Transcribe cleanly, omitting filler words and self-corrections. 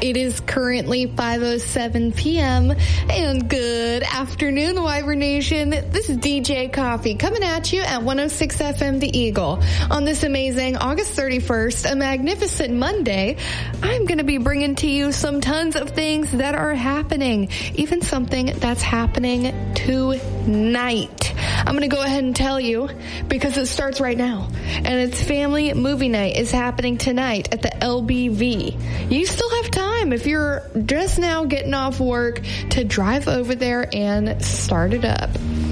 It is currently 5:07 p.m. and good afternoon, Wyvern Nation. This is DJ Coffee coming at you at 106 FM The Eagle. On this amazing August 31st, a magnificent Monday, I'm going to be bringing to you some tons of things that are happening, even something that's happening tonight. I'm going to go ahead and tell you because it starts right now. And it's Family Movie Night is happening tonight at the LBV. You still have time if you're just now getting off work to drive over there and start it up.